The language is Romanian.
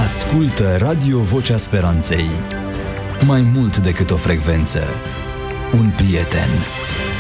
Ascultă Radio Vocea Speranței. Mai mult decât o frecvență, un prieten.